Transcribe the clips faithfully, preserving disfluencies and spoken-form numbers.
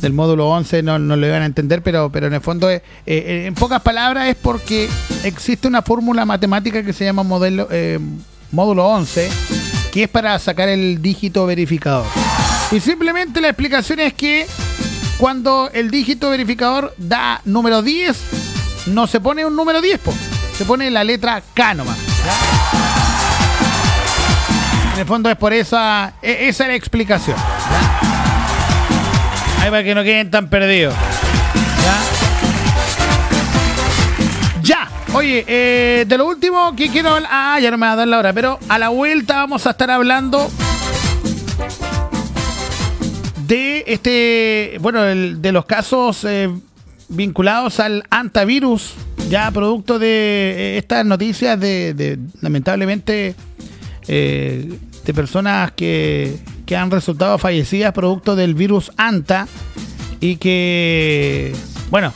del módulo once no, no lo iban a entender, pero, pero en el fondo, eh, eh, en pocas palabras, es porque existe una fórmula matemática que se llama modelo, eh, módulo once, que es para sacar el dígito verificador. Y simplemente la explicación es que cuando el dígito verificador da número diez, no se pone un número diez, po, se pone la letra K nomás. En el fondo es por esa, esa es la explicación. ¿Ya? Ahí para que no queden tan perdidos. ¿Ya? Ya. Oye, eh, de lo último que quiero hablar... Ah, ya no me va a dar la hora, pero a la vuelta vamos a estar hablando de este... Bueno, el, de los casos eh, vinculados al antivirus, ya producto de eh, estas noticias de, de lamentablemente, eh, de personas que... que han resultado fallecidas producto del virus Anta y que, bueno,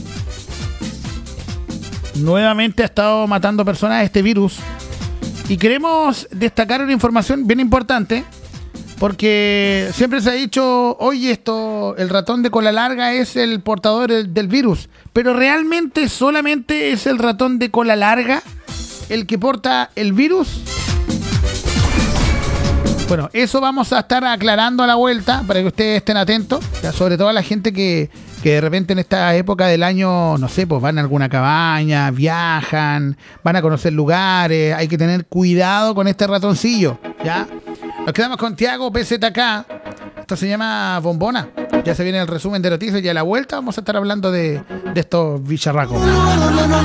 nuevamente ha estado matando personas este virus. Y queremos destacar una información bien importante porque siempre se ha dicho, oye, esto, el ratón de cola larga es el portador del, del virus, pero realmente solamente es el ratón de cola larga el que porta el virus. Bueno, eso vamos a estar aclarando a la vuelta para que ustedes estén atentos, ya, sobre todo a la gente que, que de repente en esta época del año, no sé, pues van a alguna cabaña, viajan, van a conocer lugares, hay que tener cuidado con este ratoncillo, ¿ya? Nos quedamos con Tiago P Z K, esto se llama Bombona, ya se viene el resumen de noticias y a la vuelta vamos a estar hablando de, de estos bicharracos.